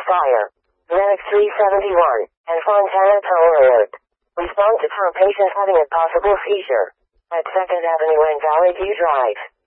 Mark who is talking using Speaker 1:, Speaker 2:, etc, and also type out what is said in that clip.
Speaker 1: fire. Medic 371 and Fontana Tower Alert. Respond to found patient having a possible seizure at 2nd Avenue and Valley View Drive.